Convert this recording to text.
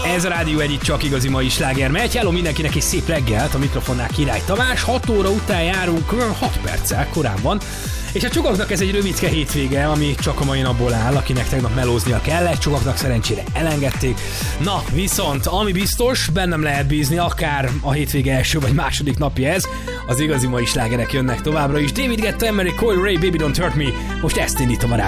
Ez a Rádió Egy, csak igazi mai sláger megy. Hello mindenkinek és szép reggelt, a mikrofonnál Király Tamás. 6 óra után járunk, 6 perccel korán van. És a csokaknak ez egy rövidke hétvége, ami csak a mai napból áll, akinek tegnap melóznia kellett, csokaknak szerencsére elengedték. Na, viszont ami biztos, bennem lehet bízni, akár a hétvége első vagy második napja ez, az igazi mai slágerek jönnek továbbra is. David Guetta, Emery, Coil Ray, Baby Don't Hurt Me, most ezt indítom a